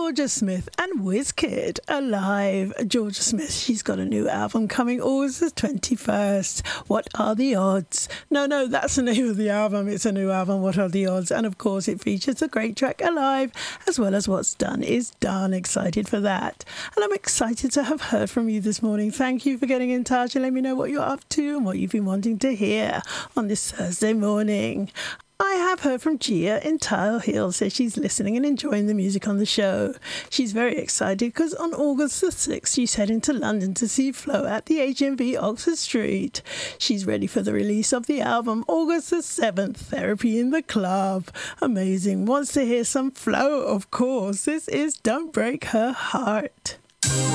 Georgia Smith and Wizkid, Alive. Georgia Smith, she's got a new album coming August the 21st. What are the odds? No, that's the name of the album. It's a new album, What Are the Odds? And of course it features the great track Alive, as well as What's Done Is Done. Excited for that. And I'm excited to have heard from you this morning. Thank you for getting in touch and let me know what you're up to and what you've been wanting to hear on this Thursday morning. I have heard from Gia in Tile Hill, says she's listening and enjoying the music on the show. She's very excited because on August the 6th, she's heading to London to see Flo at the HMV Oxford Street. She's ready for the release of the album August the 7th, Therapy in the Club. Amazing. Wants to hear some Flo, of course. This is Don't Break Her Heart.